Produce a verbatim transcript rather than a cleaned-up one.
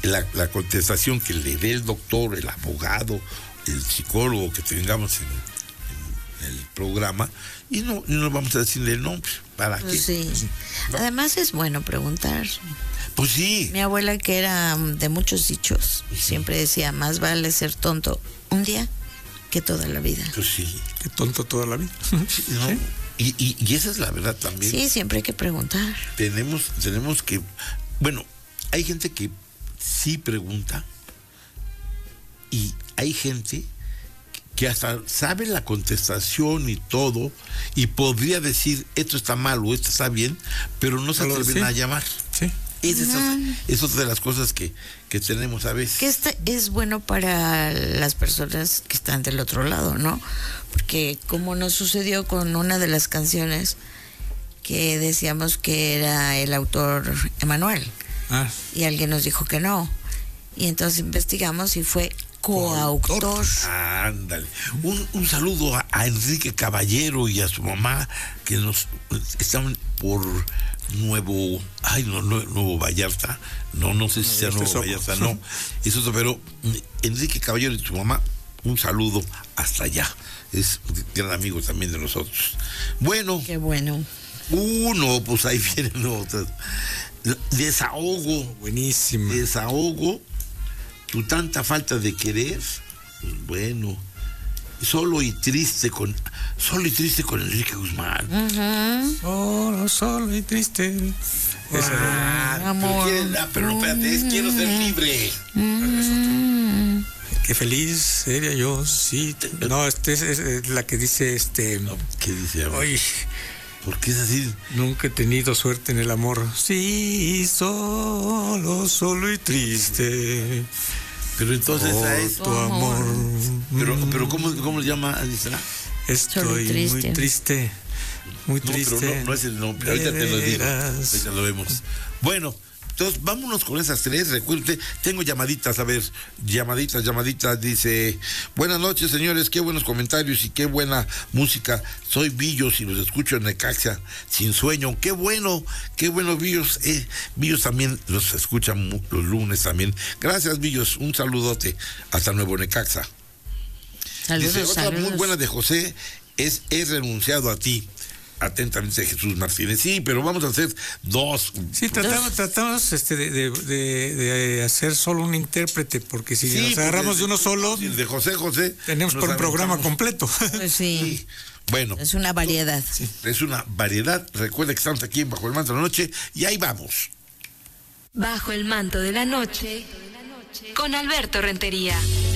la, la contestación que le dé el doctor, el abogado, el psicólogo que tengamos en, en el programa, y no, y no vamos a decirle el nombre. ¿Para pues qué? Sí. No. Además es bueno preguntar. Pues sí. Mi abuela, que era de muchos dichos, sí. siempre decía, más vale ser tonto un día que toda la vida. Pues sí. Que tonto toda la vida. Sí, ¿no? ¿Sí? Y, y, y esa es la verdad también. Sí, siempre hay que preguntar. Tenemos, tenemos que... Bueno, hay gente que sí pregunta y hay gente que hasta sabe la contestación y todo y podría decir esto está mal o esto está bien, pero no se atreven sí. a llamar. Sí. Es, esa, es otra de las cosas que, que tenemos a veces. Que este es bueno para las personas que están del otro lado, ¿no? Porque como nos sucedió con una de las canciones que decíamos que era el autor Emanuel, ah. y alguien nos dijo que no, y entonces investigamos y fue coautor. Ándale. Un, un saludo a, a Enrique Caballero y a su mamá que nos están por Nuevo, ay no, no Nuevo Vallarta, no, no sé si sea Nuevo Vallarta, no, eso, pero Enrique Caballero y su mamá, un saludo hasta allá, es un gran amigo también de nosotros. Bueno, qué bueno. Uno, pues ahí vienen otras. Desahogo, buenísimo. Desahogo, tu tanta falta de querer, pues bueno. Solo y triste con Solo y triste con Enrique Guzmán. Uh-huh. Solo, solo y triste. Ah, amor. Pero, quiere, ah, pero no, espérate, es quiero ser libre. Uh-huh. Qué feliz sería yo, sí. No, este es, es la que dice este. No, ¿qué dice? Oye, ¿por qué es así? Nunca he tenido suerte en el amor. Sí, solo, solo y triste. Pero entonces oh, a es tu amor. Pero, pero ¿cómo, cómo le llama? Estoy triste. muy triste. Muy triste. No, pero no, no es el nombre. Ahorita te lo digo. Ahorita lo vemos. Bueno, entonces vámonos con esas tres. Recuerde, tengo llamaditas, a ver, llamaditas, llamaditas. Dice, buenas noches, señores, qué buenos comentarios y qué buena música. Soy Villos y los escucho en Necaxa, sin sueño. Qué bueno, qué bueno, Villos. Eh, Villos también los escuchan los lunes también. Gracias, Villos. Un saludote. Hasta Nuevo Necaxa. Saludos, Dice, otra saludos. muy buena de José es He renunciado a ti. Atentamente, Jesús Martínez. Sí, pero vamos a hacer dos. Sí, tratamos, tratamos este, de, de, de, de hacer solo un intérprete, porque si sí, nos agarramos de, de uno solo, de José José, tenemos por un programa completo. Pues sí. Sí. Bueno. Es una variedad. Sí. Es una variedad. Recuerda que estamos aquí en Bajo el Manto de la Noche y ahí vamos. Bajo el Manto de la Noche, con Alberto Rentería.